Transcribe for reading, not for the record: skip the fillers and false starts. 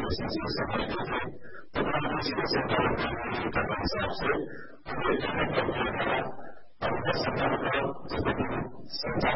उसी चीज समझते थे, तो हम किसी को संचालन करने हिसाब से हमें और संचालन को जब संचालन